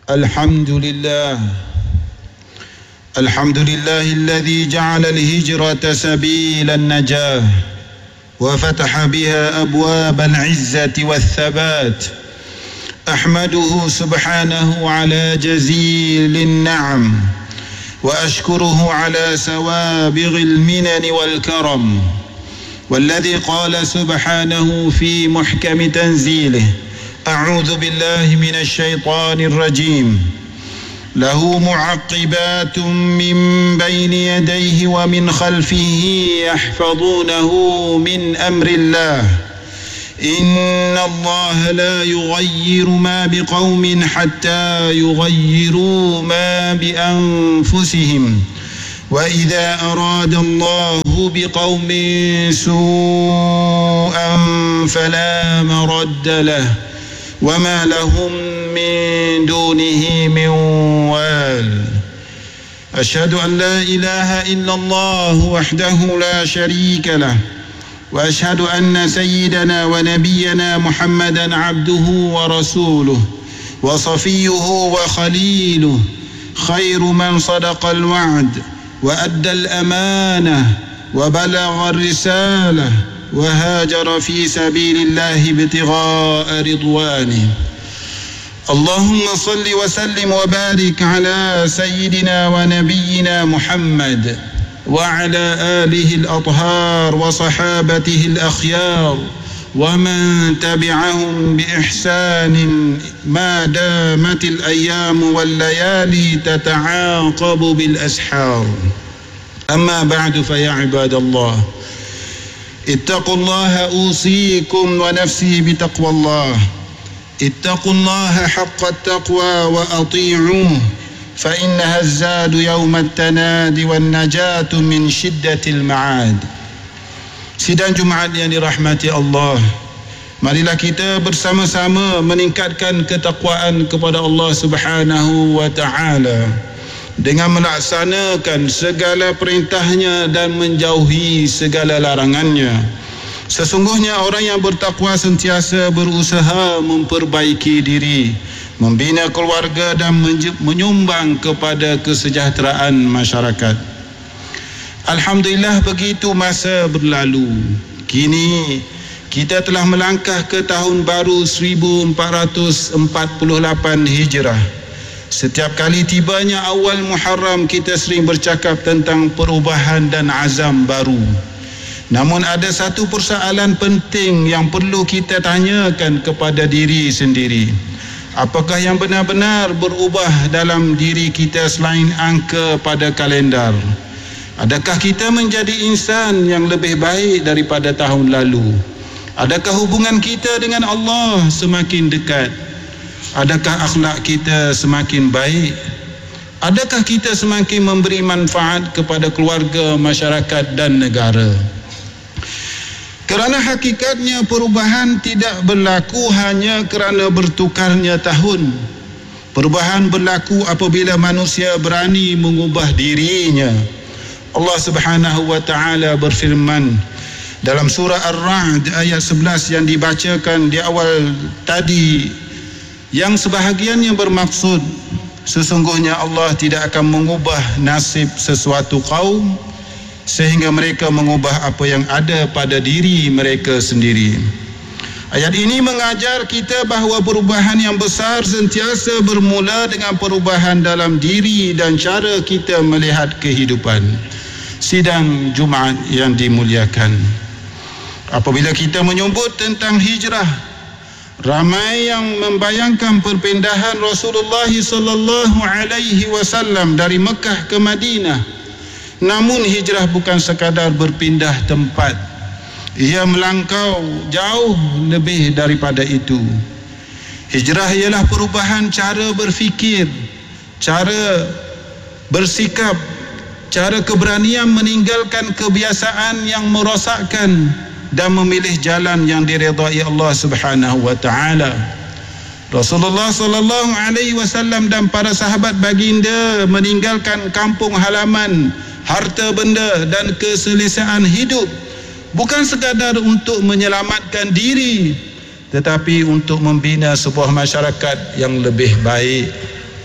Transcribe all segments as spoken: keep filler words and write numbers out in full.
الحمد لله الحمد لله الذي جعل الهجرة سبيل النجاة وفتح بها أبواب العزة والثبات. أحمده سبحانه على جزيل النعم وأشكره على سوابغ المنن والكرم. والذي قال سبحانه في محكم تنزيله: أعوذ بالله من الشيطان الرجيم، له معقبات من بين يديه ومن خلفه يحفظونه من أمر الله إن الله لا يغير ما بقوم حتى يغيروا ما بأنفسهم وإذا أراد الله بقوم سوءا فلا مرد له وما لهم من دونه من وال. أشهد أن لا إله إلا الله وحده لا شريك له وأشهد أن سيدنا ونبينا محمدا عبده ورسوله وصفيه وخليله، خير من صدق الوعد وأدى الأمانة وبلغ الرسالة وهاجر في سبيل الله ابتغاء رضوانه. اللهم صل وسلم وبارك على سيدنا ونبينا محمد وعلى آله الأطهار وصحابته الأخيار ومن تبعهم بإحسان ما دامت الأيام والليالي تتعاقب بالأسحار. أما بعد، فيا عباد الله، اتقوا الله أوصيكم ونفسي بتقوى الله. اتقوا الله حق التقوى وأطيعوه فإنها الزاد يوم التناد والنجاة من شدة المعاد. Sidang Jumaat yang dirahmati Allah, marilah kita bersama-sama meningkatkan ketakwaan kepada Allah Subhanahu wa Ta'ala dengan melaksanakan segala perintahnya dan menjauhi segala larangannya. Sesungguhnya orang yang bertakwa sentiasa berusaha memperbaiki diri, membina keluarga dan menyumbang kepada kesejahteraan masyarakat. Alhamdulillah, begitu masa berlalu. Kini kita telah melangkah ke tahun baru seribu empat ratus empat puluh lapan Hijrah. Setiap kali tibanya awal Muharram, kita sering bercakap tentang perubahan dan azam baru. Namun ada satu persoalan penting yang perlu kita tanyakan kepada diri sendiri. Apakah yang benar-benar berubah dalam diri kita selain angka pada kalendar? Adakah kita menjadi insan yang lebih baik daripada tahun lalu? Adakah hubungan kita dengan Allah semakin dekat? Adakah akhlak kita semakin baik? Adakah kita semakin memberi manfaat kepada keluarga, masyarakat dan negara? Kerana hakikatnya perubahan tidak berlaku hanya kerana bertukarnya tahun. Perubahan berlaku apabila manusia berani mengubah dirinya. Allah Subhanahu wa Ta'ala berfirman dalam surah Ar-Ra'd ayat sebelas yang dibacakan di awal tadi, yang sebahagiannya bermaksud sesungguhnya Allah tidak akan mengubah nasib sesuatu kaum sehingga mereka mengubah apa yang ada pada diri mereka sendiri. Ayat ini mengajar kita bahawa perubahan yang besar sentiasa bermula dengan perubahan dalam diri dan cara kita melihat kehidupan. Sidang Jumaat yang dimuliakan, apabila kita menyebut tentang hijrah, ramai yang membayangkan perpindahan Rasulullah sallallahu alaihi wasallam dari Mekah ke Madinah. Namun hijrah bukan sekadar berpindah tempat, ia melangkau jauh lebih daripada itu. Hijrah ialah perubahan cara berfikir, cara bersikap, cara keberanian meninggalkan kebiasaan yang merosakkan dan memilih jalan yang diredai Allah Subhanahu wa Ta'ala. Rasulullah sallallahu alaihi wasallam dan para sahabat baginda meninggalkan kampung halaman, harta benda dan keselesaan hidup bukan sekadar untuk menyelamatkan diri, tetapi untuk membina sebuah masyarakat yang lebih baik.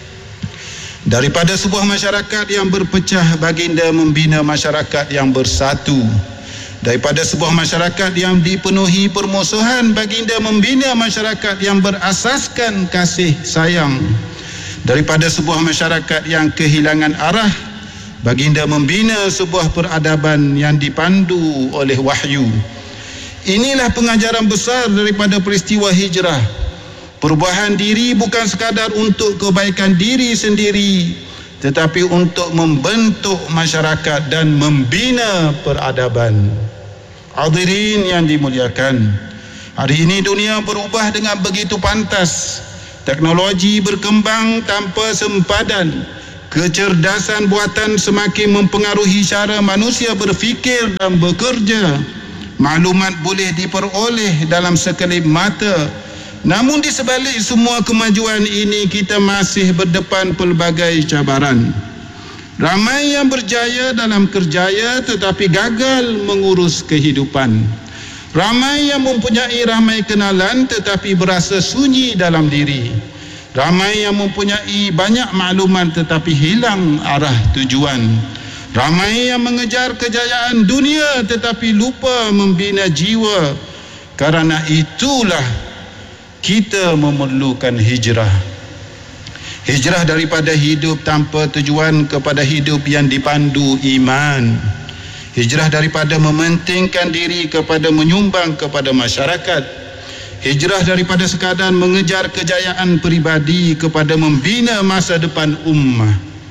Daripada sebuah masyarakat yang berpecah, baginda membina masyarakat yang bersatu. Daripada sebuah masyarakat yang dipenuhi permusuhan, baginda membina masyarakat yang berasaskan kasih sayang. Daripada sebuah masyarakat yang kehilangan arah, baginda membina sebuah peradaban yang dipandu oleh wahyu. Inilah pengajaran besar daripada peristiwa hijrah. Perubahan diri bukan sekadar untuk kebaikan diri sendiri, tetapi untuk membentuk masyarakat dan membina peradaban. Hadirin yang dimuliakan, hari ini dunia berubah dengan begitu pantas. Teknologi berkembang tanpa sempadan. Kecerdasan buatan semakin mempengaruhi cara manusia berfikir dan bekerja. Maklumat boleh diperoleh dalam sekelip mata. Namun di sebalik semua kemajuan ini, kita masih berdepan pelbagai cabaran. Ramai yang berjaya dalam kerjaya tetapi gagal mengurus kehidupan. Ramai yang mempunyai ramai kenalan tetapi berasa sunyi dalam diri. Ramai yang mempunyai banyak makluman tetapi hilang arah tujuan. Ramai yang mengejar kejayaan dunia tetapi lupa membina jiwa. Karena itulah kita memerlukan hijrah. Hijrah daripada hidup tanpa tujuan kepada hidup yang dipandu iman. Hijrah daripada mementingkan diri kepada menyumbang kepada masyarakat. Hijrah daripada sekadar mengejar kejayaan peribadi kepada membina masa depan ummah.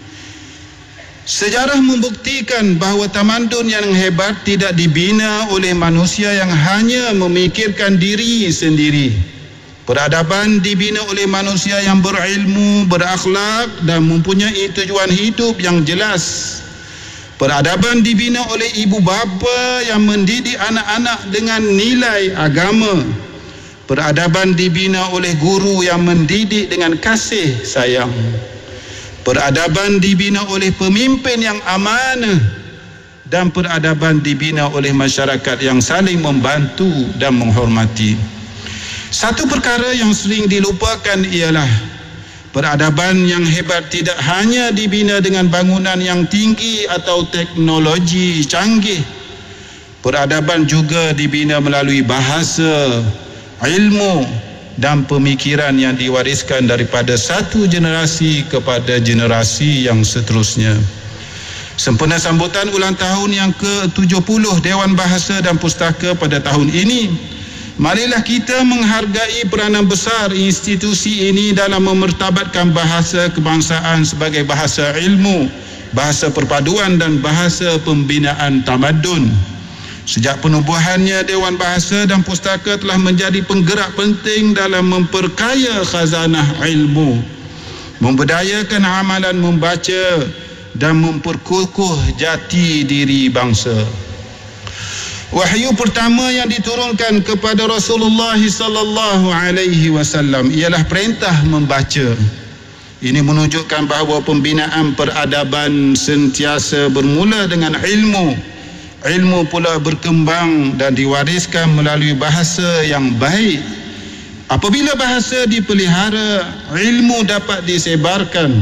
Sejarah membuktikan bahawa tamadun yang hebat tidak dibina oleh manusia yang hanya memikirkan diri sendiri. Peradaban dibina oleh manusia yang berilmu, berakhlak dan mempunyai tujuan hidup yang jelas. Peradaban dibina oleh ibu bapa yang mendidik anak-anak dengan nilai agama. Peradaban dibina oleh guru yang mendidik dengan kasih sayang. Peradaban dibina oleh pemimpin yang amanah. Dan peradaban dibina oleh masyarakat yang saling membantu dan menghormati. Satu perkara yang sering dilupakan ialah peradaban yang hebat tidak hanya dibina dengan bangunan yang tinggi atau teknologi canggih. Peradaban juga dibina melalui bahasa, ilmu dan pemikiran yang diwariskan daripada satu generasi kepada generasi yang seterusnya. Sempena sambutan ulang tahun yang ke tujuh puluh Dewan Bahasa dan Pustaka pada tahun ini, marilah kita menghargai peranan besar institusi ini dalam memertabatkan bahasa kebangsaan sebagai bahasa ilmu, bahasa perpaduan dan bahasa pembinaan tamadun. Sejak penubuhannya, Dewan Bahasa dan Pustaka telah menjadi penggerak penting dalam memperkaya khazanah ilmu, memberdayakan amalan membaca dan memperkukuh jati diri bangsa. Wahyu pertama yang diturunkan kepada Rasulullah sallallahu alaihi wasallam ialah perintah membaca. Ini menunjukkan bahawa pembinaan peradaban sentiasa bermula dengan ilmu. Ilmu pula berkembang dan diwariskan melalui bahasa yang baik. Apabila bahasa dipelihara, ilmu dapat disebarkan.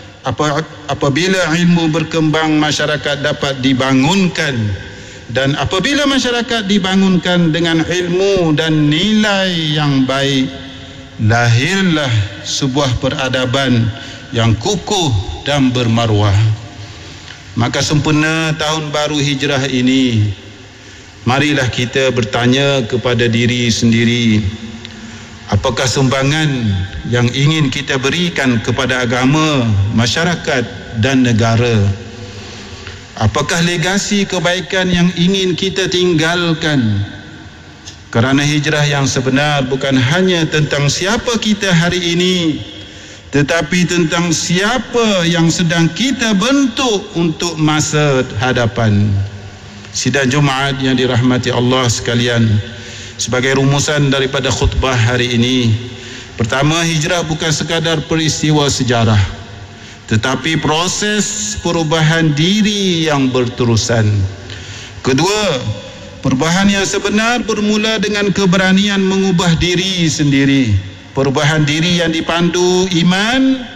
Apabila ilmu berkembang, masyarakat dapat dibangunkan. Dan apabila masyarakat dibangunkan dengan ilmu dan nilai yang baik, lahirlah sebuah peradaban yang kukuh dan bermaruah. Maka sempena tahun baru hijrah ini, marilah kita bertanya kepada diri sendiri, apakah sumbangan yang ingin kita berikan kepada agama, masyarakat dan negara? Apakah legasi kebaikan yang ingin kita tinggalkan? Kerana hijrah yang sebenar bukan hanya tentang siapa kita hari ini, tetapi tentang siapa yang sedang kita bentuk untuk masa hadapan. Sidang Jumaat yang dirahmati Allah sekalian, sebagai rumusan daripada khutbah hari ini, pertama, hijrah bukan sekadar peristiwa sejarah, tetapi proses perubahan diri yang berterusan. Kedua, perubahan yang sebenar bermula dengan keberanian mengubah diri sendiri. Perubahan diri yang dipandu iman,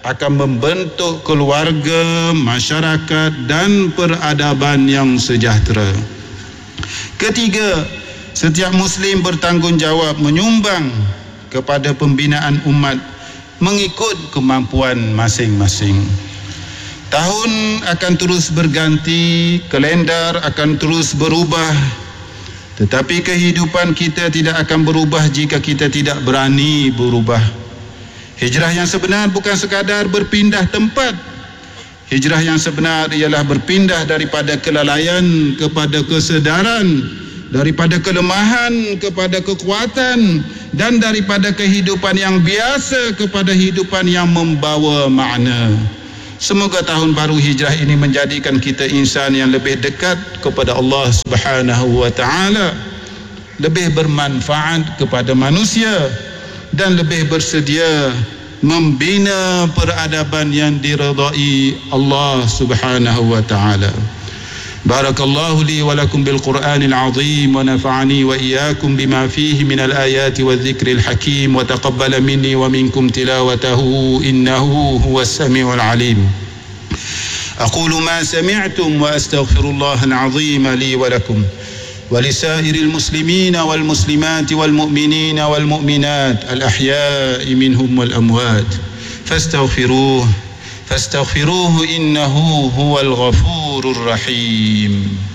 akan membentuk keluarga, masyarakat dan peradaban yang sejahtera. Ketiga, setiap Muslim bertanggungjawab menyumbang kepada pembinaan umat mengikut kemampuan masing-masing. Tahun akan terus berganti, kalendar akan terus berubah, tetapi kehidupan kita tidak akan berubah jika kita tidak berani berubah. Hijrah yang sebenar bukan sekadar berpindah tempat. Hijrah yang sebenar ialah berpindah daripada kelalaian kepada kesedaran, daripada kelemahan kepada kekuatan, dan daripada kehidupan yang biasa kepada kehidupan yang membawa makna. Semoga tahun baru hijrah ini menjadikan kita insan yang lebih dekat kepada Allah Subhanahu wa taala, lebih bermanfaat kepada manusia dan lebih bersedia membina peradaban yang diridai Allah Subhanahu wa taala. Barakallahu li wa lakum bil Qur'anil azim wa nafa'ani wa iyyakum bima fihi min al ayati wadh dhikril hakim wa taqabbala minni wa minkum tilawatahu innahu huwas samiul alim. Aqulu ma sami'tum wa astaghfirullahal azim li wa lakum ولسائر المسلمين والمسلمات والمؤمنين والمؤمنات الأحياء منهم والأموات فاستغفروه فاستغفروه إنه هو الغفور الرحيم.